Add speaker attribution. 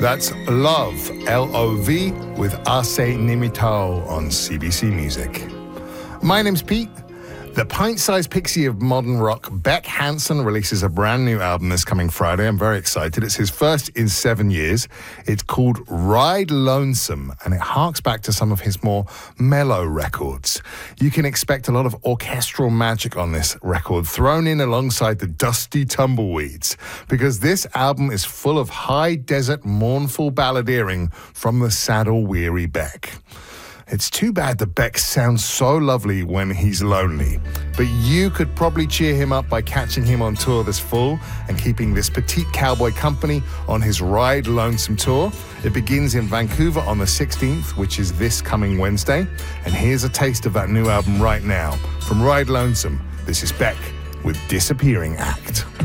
Speaker 1: That's Love, L-O-V, with Ase Nimitao on CBC Music. My name's Pete. The pint-sized pixie of modern rock, Beck Hansen, releases a brand new album this coming Friday. I'm very excited. It's his first in 7 years. It's called Ride Lonesome, and it harks back to some of his more mellow records. You can expect a lot of orchestral magic on this record, thrown in alongside the dusty tumbleweeds, because this album is full of high desert, mournful balladeering from the saddle-weary Beck. It's too bad that Beck sounds so lovely when he's lonely, but you could probably cheer him up by catching him on tour this fall and keeping this petite cowboy company on his Ride Lonesome tour. It begins in Vancouver on the 16th, which is this coming Wednesday, and here's a taste of that new album right now. From Ride Lonesome, this is Beck with Disappearing Act.